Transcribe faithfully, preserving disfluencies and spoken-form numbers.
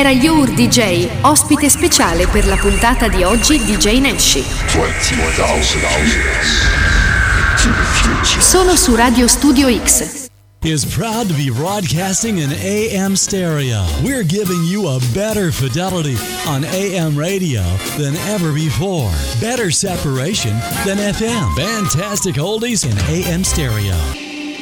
Era Your D J, ospite speciale per la puntata di oggi D J Nashi. Solo su Radio Studio X. Is proud to be broadcasting in A M stereo. We're giving you a better fidelity on A M radio than ever before. Better separation than F M. Fantastic oldies in A M stereo.